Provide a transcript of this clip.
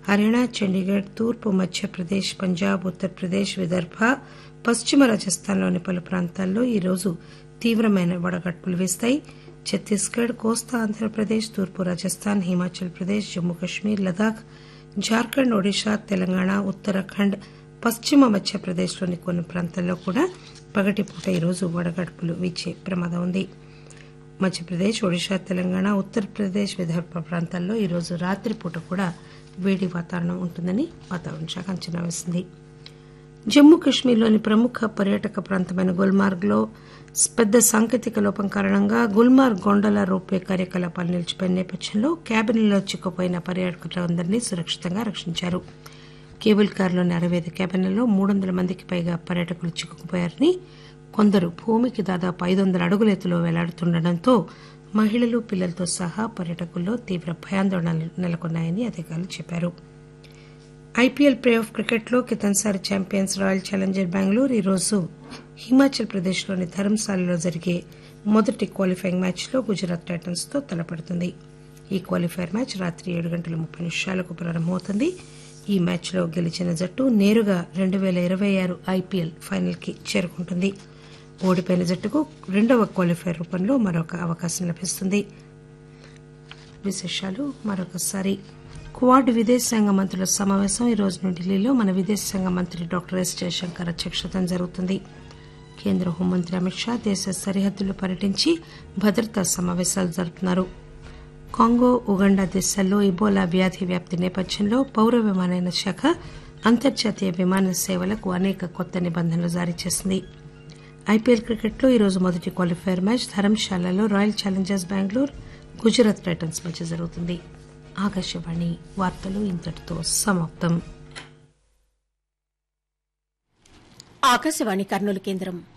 హర్యానా, చండీగఢ్, తూర్పు మధ్యప్రదేశ్, పంజాబ్, ఉత్తరప్రదేశ్, విదర్భ, పశ్చిమ రాజస్థాన్లోని పలు ప్రాంతాల్లో ఈరోజు తీవ్రమైన వడగాడ్పులు వీస్తాయి. ఛత్తీస్గఢ్, కోస్తా ఆంధ్రప్రదేశ్, తూర్పు రాజస్థాన్, హిమాచల్ ప్రదేశ్, జమ్మూ కశ్మీర్, లదాఖ్, జార్ఖండ్, ఒడిశా, తెలంగాణ, ఉత్తరాఖండ్, పశ్చిమ మధ్యప్రదేశ్లోని కొన్ని ప్రాంతాల్లో కూడా పగటిపూట ఈరోజు వడగాడ్పులు వీచే ప్రమాదం ఉంది. మధ్యప్రదేశ్, ఒడిశా, తెలంగాణ, ఉత్తరప్రదేశ్, విదర్భ ప్రాంతాల్లో ఈరోజు రాత్రిపూట కూడా వేడి వాతావరణం ఉంటుందని వాతావరణ శాఖ అంచనా వేసింది. జమ్మూ కశ్మీర్లోని ప్రముఖ పర్యాటక ప్రాంతమైన గుల్మార్గ్లో పెద్ద సాంకేతిక లోపం కారణంగా గుల్మార్గ్ గొండల రోప్వే కార్యకలాపాలు నిలిచిపోయిన నేపథ్యంలో క్యాబిన్లలో చిక్కుపోయిన పర్యాటకులందరినీ సురక్షితంగా రక్షించారు. కేబుల్ కారులోని 65 క్యాబిన్లలో 300 మందికి పైగా పర్యాటకులు చిక్కుకుపోయారని, కొందరు భూమికి దాదాపు 500 అడుగుల ఎత్తులో వేలాడుతుండటంతో మహిళలు, పిల్లలతో సహా పర్యాటకుల్లో తీవ్ర భయాందోళనలు నెలకొన్నాయని అధికారులు చెప్పారు. ఐపీఎల్ ప్లే ఆఫ్ క్రికెట్లో కితన్సారి ఛాంపియన్స్ రాయల్ ఛాలెంజర్ బెంగళూరు ఈరోజు హిమాచల్ ప్రదేశ్లోని ధర్మశాలలో జరిగే మొదటి క్వాలిఫైయింగ్ మ్యాచ్లో గుజరాత్ టైటన్స్ తో తలపడుతుంది. ఈ క్వాలిఫైర్ మ్యాచ్ రాత్రి 7:30 ప్రారంభమవుతుంది. ఈ మ్యాచ్లో గెలిచిన జట్టు నేరుగా 2026 ఐపీఎల్ ఫైనల్ కి చేరుకుంటుంది. ఓడిపోయిన జట్టుకు రెండవ క్వాలిఫైర్ రూపంలో మరొక అవకాశం లభిస్తుంది. విశేషాలు మరొకసారి. క్వాడ్ విదేశాంగ మంత్రుల సమావేశం ఈ రోజు ఢిల్లీలో మన విదేశాంగ మంత్రి డాక్టర్ ఎస్ జయశంకర్ అధ్యక్షతన జరుగుతుంది. కేంద్ర హోంమంత్రి అమిత్ షా దేశ సరిహద్దులు పర్యటించి భద్రతా సమావేశాలు జరుపుతున్నారు. కాంగో, ఉగాండా దేశాల్లో ఇబోలా వ్యాధి వ్యాప్తి నేపథ్యంలో పౌర విమానయాన శాఖ అంతర్జాతీయ విమాన సేవలకు అనేక కొత్త నిబంధనలు జారీ చేసింది. ఐపీఎల్ క్రికెట్లో ఈరోజు మొదటి qualifier match ధర్మశాలలో royal Challengers Bengaluru, Gujarat Titans మధ్య జరుగుతుంది. ఆకాశవాణి వార్తలు ఇంతటితో సమాప్తం. ఆకాశవాణి కర్నూలు కేంద్రం.